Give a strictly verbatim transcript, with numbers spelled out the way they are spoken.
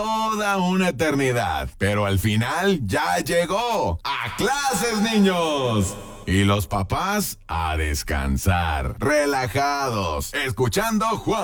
toda una eternidad, pero al final ya llegó. ¡A clases, niños! Y los papás a descansar, relajados, escuchando Juan